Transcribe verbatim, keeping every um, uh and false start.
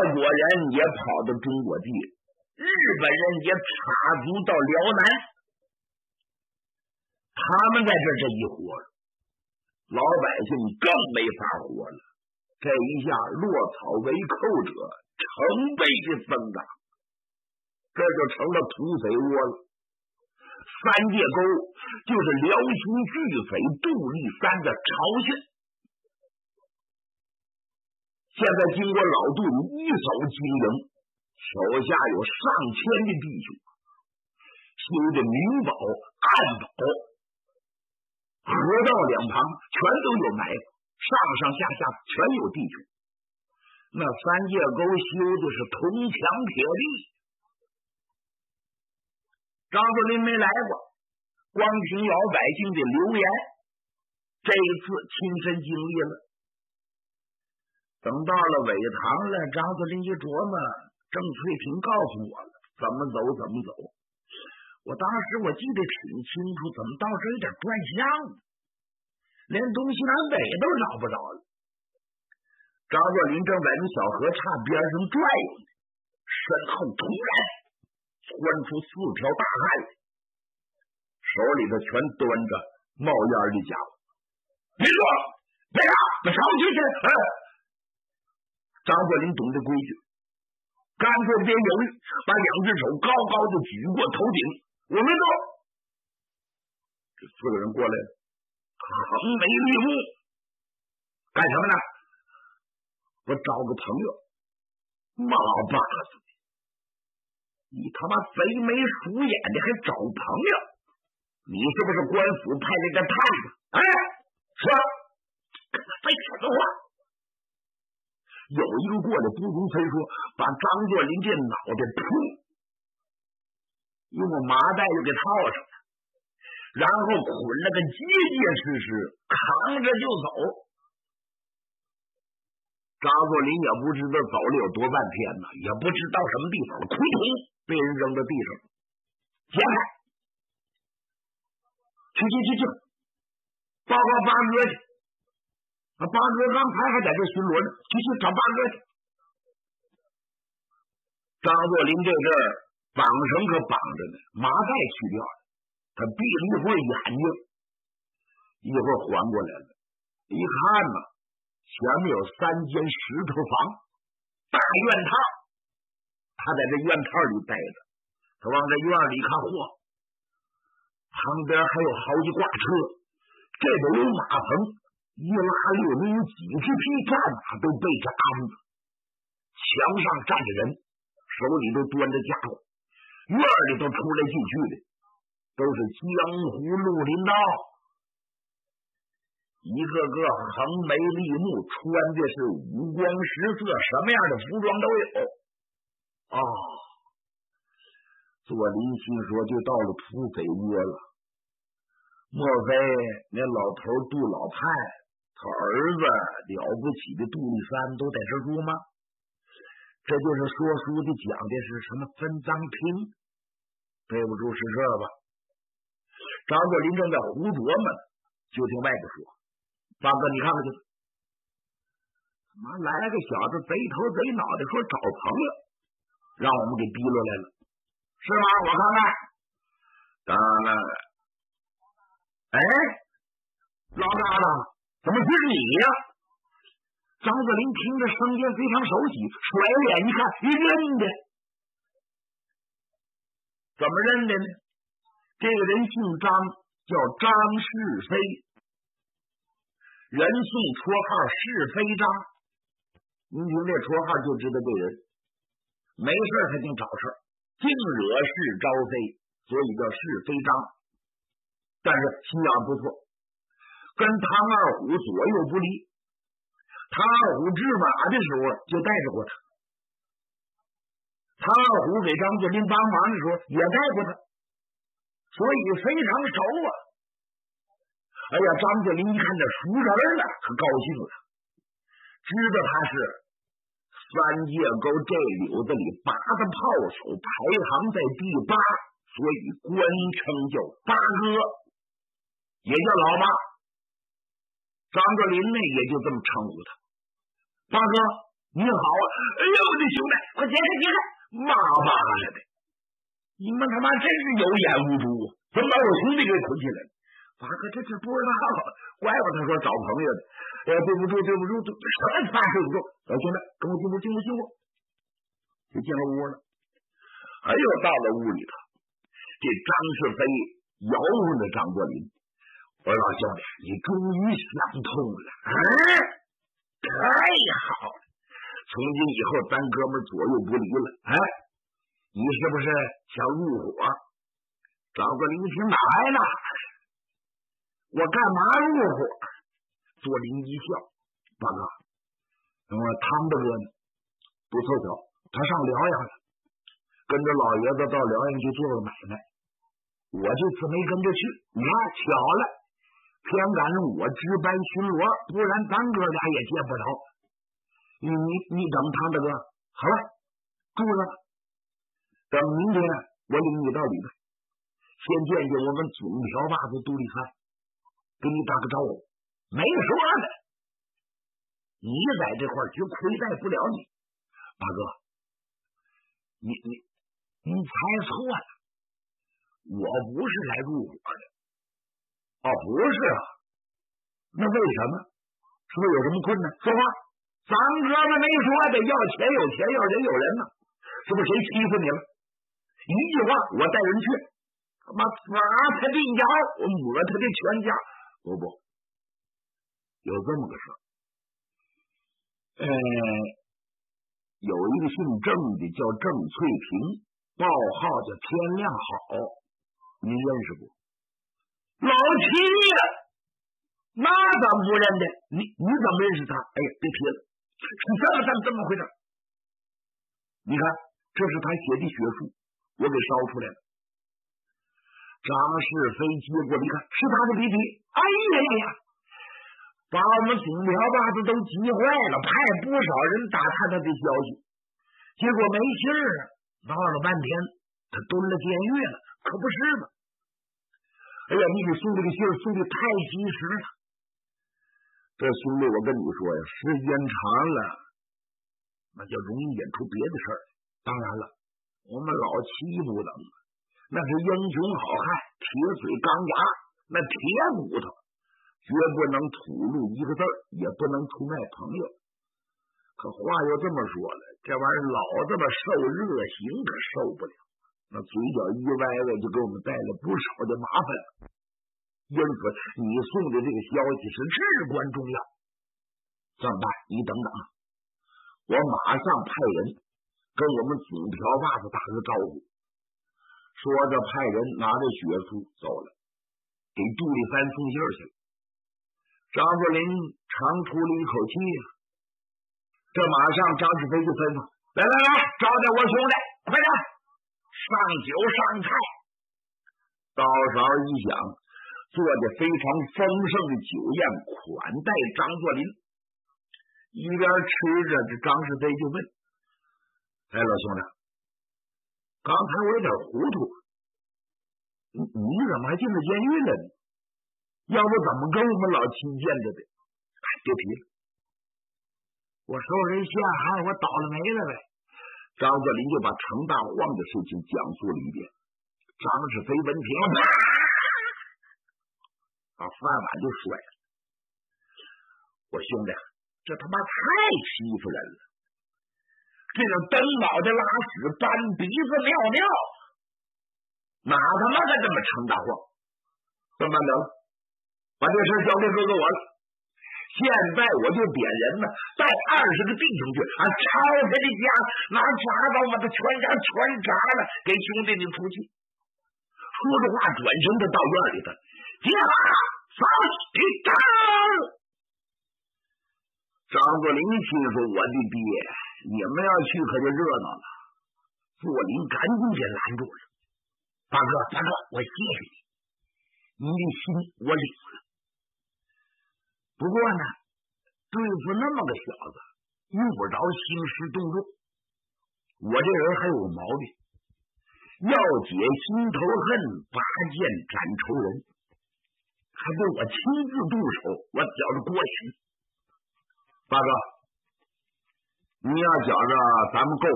国人也跑到中国地，日本人也插足到辽南，他们在这这一活，老百姓更没法活了。这一下落草为寇者成倍的增长，这就成了土匪窝了。三界沟就是辽兴巨匪杜立三的巢穴。现在经过老杜一手经营，手下有上千的弟兄，修的明堡暗堡，河道两旁全都有埋伏，上上下下全有弟兄。那三界沟修的是铜墙铁壁。张作霖没来过，光听老百姓的流言，这一次亲身经历了。等到了尾堂了，张作霖一琢磨，郑翠萍告诉我了，怎么走怎么走。我当时我记得挺清楚，怎么到这有点断相呢？连东西南北都找不着了。张作霖正在那小河岔边上转悠呢，身后突然窜出四条大汉来，手里头全端着冒烟的家伙。别说，别打，别上去去！哎，张作霖懂得规矩，干脆别犹豫，把两只手高高的举过头顶。我们走。这四个人过来了，横眉立目，干什么呢？我找个朋友。妈巴子，你他妈贼眉鼠眼的还找朋友？你是不是官府派了个探子？哎，说，跟他废什么话？有一个过来，不如非说把张作霖这脑袋噗，用个麻袋就给套上了，然后捆了个结结实实，扛着就走。张作霖也不知道走了有多半天呢，也不知道什么地方，扑通被人扔到地上，解开，去去去去，报告八哥去。啊，八哥刚才还在这巡逻呢，去去找八哥去。张作霖这阵儿绑绳可绑着呢，麻袋去掉了，他闭了一会儿眼睛，一会儿缓过来了，一看呢，前面有三间石头房，大院套，他在这院套里待着，他往这院里看，嚯，旁边还有好几挂车，这都有马棚，一拉溜能有几十匹战马都备着鞍子，墙上站着人，手里都端着家伙，院里都出来进去的，都是江湖绿林道，一个个横眉立目，穿的是五光十色，什么样的服装都有。哦，作霖心说就到了土匪窝了，莫非那老头杜老派他儿子了不起的杜立三都在这住吗？这就是说书的讲的是什么分赃平，背不住是这吧？张作霖正在胡琢磨呢，就听外边说，八哥你看看去，他妈来个小子贼头贼脑的说找朋友，让我们给逼落来了，是吗？我看看，当然，哎，老大了，怎么是你呀？张作霖听着声音非常熟悉，甩脸一看，一认的，怎么认的呢？这个人姓张，叫张是非，人送绰号是非张。您听这绰号就知道这人没事他净找事，净惹是招非，所以叫是非张。但是心眼不错，跟唐二虎左右不离。唐二虎治马的时候就带着过他，唐二虎给张作霖帮忙的时候也带过他，所以非常熟啊。哎呀，张作霖一看这熟人了，可高兴了，知道他是三界沟这柳子里八的炮手，排行在第八，所以官称叫八哥，也叫老八。张作霖呢也就这么称呼他。八哥， 你好啊！哎呦，我的兄弟，快解开解开！妈妈的，你们他妈真是有眼无珠，怎么把我兄弟给捆起来了？八哥，这这不知道，怪不得他说找朋友的。哎，对不住，对不住，对什么他妈对不住？老兄弟，跟我进屋，进屋，进屋，就进了屋了。哎呦，到了屋里头，这张世飞摇晃着张作霖，我说老兄弟，你终于想通了，哎，太好了！从今以后，咱哥们左右不离了。哎，你是不是想入伙？张作霖一听哪来呢？我干嘛入伙？作霖一笑，大哥，那么汤大哥呢？不凑巧，他上辽阳了，跟着老爷子到辽阳去做了买卖。我这次没跟着去，你看巧了，偏赶上我值班巡逻，不然咱哥俩也见不着。你你你等汤大哥，好了，住着吧。等明天我领你到里边，先见见我们总瓢把子杜立三，给你打个招呼。没说的，你在这块儿就亏待不了你，大哥，你你你猜错了，我不是来入伙的。哦，不是啊，那为什么？是不是有什么困难？说话，咱哥们没说的，要钱有钱，要人有人呢，是不是谁欺负你了？一句话，我带人去，他妈砸他的腰，我抹他的全家。不不，有这么个事儿，呃，有一个姓郑的叫郑翠萍，报号叫天亮好，您认识不？老七呀，那咱不认得，你你怎么认识他？哎呀，别提了，是这么这么这么回事。你看，这是他写的血书，我给烧出来了。张世飞接过，你看是他的笔记。哎呀呀呀！把我们总瓢把子都急坏了，派不少人打探他的消息，结果没信儿啊！闹了半天，他蹲了监狱了，可不是吗？哎呀，你给送这个信儿送的太及时了。这兄弟，我跟你说呀，时间长了，那就容易演出别的事儿。当然了，我们老七不等，那是英雄好汉，铁嘴钢牙，那铁骨头。绝不能吐露一个字儿，也不能出卖朋友。可话又这么说了，这玩意儿老这么受热刑，可受不了。那嘴角一歪歪，就给我们带来不少的麻烦了。因此，你送的这个消息是至关重要。这么办？你等等，我马上派人跟我们总瓢把子打个招呼。说着，派人拿着血书走了，给杜立三送信去了。张作霖长出了一口气呀、啊，这马上张世飞就吩咐：“来来来，招待我兄弟，快点上酒上菜。”刀勺一响，做着非常丰盛的酒宴款待张作霖。一边吃着，这张世飞就问：“哎，老兄弟，刚才我有点糊涂，你你怎么还进了监狱了呢？要不怎么跟我们老七见着的？哎，别提了，我受人陷害，我倒了霉了呗。”张作霖就把程大晃的事情讲述了一遍。张世飞闻听，啪，把饭碗就摔了。我兄弟，这他妈太欺负人了！这个蹬脑袋拉屎，搬鼻子尿尿，哪他妈的这么程大晃？这么能？把这事交给哥哥我了。现在我就点人呢，带二十个弟兄去，啊，抄他的家，拿铡刀把他全家全铡了，给兄弟你出气。说着话，转身就到院里头，接吧，扫地当。张作霖心说：“我的爹，你们要去可就热闹了。”作霖赶紧给拦住了：“大哥，大哥，我谢谢你，你的心我领了。不过呢，对付那么个小子，用不着兴师动众。我这人还有个毛病，要解心头恨，拔剑斩仇人，还得我亲自动手，我觉着过瘾。大哥， 你要觉着咱们够